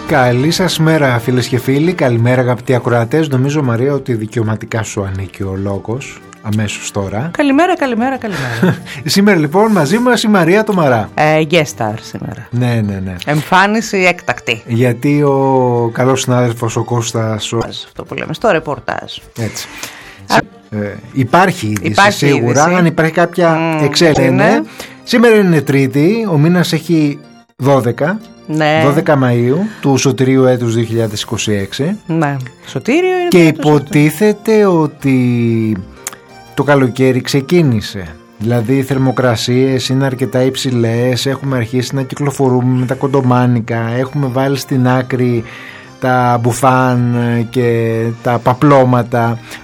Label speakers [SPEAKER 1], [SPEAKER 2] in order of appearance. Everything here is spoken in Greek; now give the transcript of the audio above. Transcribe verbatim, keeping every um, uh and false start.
[SPEAKER 1] Καλή σας μέρα φίλες και φίλοι, καλημέρα αγαπητοί ακροατές. Νομίζω Μαρία ότι δικαιωματικά σου ανήκει ο λόγος αμέσως τώρα.
[SPEAKER 2] Καλημέρα, καλημέρα, καλημέρα.
[SPEAKER 1] Σήμερα λοιπόν μαζί μας η Μαρία το Μαρά.
[SPEAKER 2] ε, Guest star σήμερα.
[SPEAKER 1] Ναι, ναι, ναι.
[SPEAKER 2] Εμφάνιση έκτακτη.
[SPEAKER 1] Γιατί ο καλός συνάδελφος ο Κώστας ο...
[SPEAKER 2] Αυτό που λέμε στο ρεπορτάζ.
[SPEAKER 1] Έτσι. Α... Ε, υπάρχει είδηση
[SPEAKER 2] υπάρχει
[SPEAKER 1] σίγουρα,
[SPEAKER 2] είδηση.
[SPEAKER 1] Αν υπάρχει κάποια
[SPEAKER 2] mm,
[SPEAKER 1] εξέλιξη.
[SPEAKER 2] Ναι.
[SPEAKER 1] Σήμερα είναι Τρίτη, ο μήνας έχει δώδεκα.
[SPEAKER 2] Ναι.
[SPEAKER 1] δώδεκα Μαΐου του Σωτηρίου έτους δύο χιλιάδες είκοσι έξι.
[SPEAKER 2] Ναι. Σωτήριο είναι.
[SPEAKER 1] Και υποτίθεται ότι το καλοκαίρι ξεκίνησε. Δηλαδή οι θερμοκρασίες είναι αρκετά υψηλές. Έχουμε αρχίσει να κυκλοφορούμε με τα κοντομάνικα. Έχουμε βάλει στην άκρη τα μπουφάν και τα παπλώματα.